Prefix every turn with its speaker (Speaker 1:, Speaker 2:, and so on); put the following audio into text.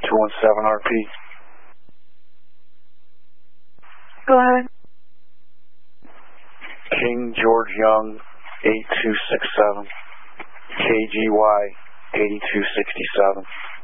Speaker 1: 217 RP.
Speaker 2: Go ahead.
Speaker 1: King George Young 8267. KGY 8267.